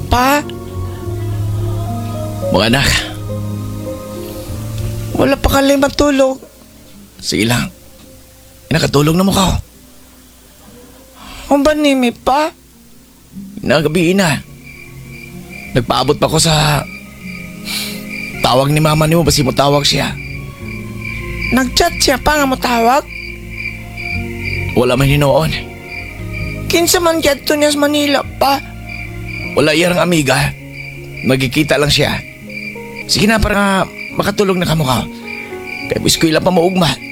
Pa, Mga anak, wala pa kalay matulog. sige lang. Nakatulog na mo ka. Ang ba nimi pa? Nagabi na. Nagpaabot pa ko sa tawag ni mama ni mo basi mo tawag siya. Nagchat siya pa nga mo tawag? Wala man hinoon. Kinsa man dito niya sa Manila pa? Wala iyang amiga. Magkikita lang siya. Sige na para makatulog na kamo ka. Kaya biskwila pa maugma.